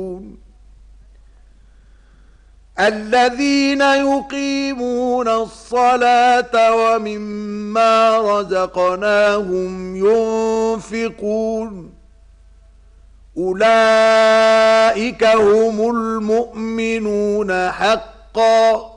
الذين يقيمون الصلاة ومما رزقناهم ينفقون أولئك هم المؤمنون حقا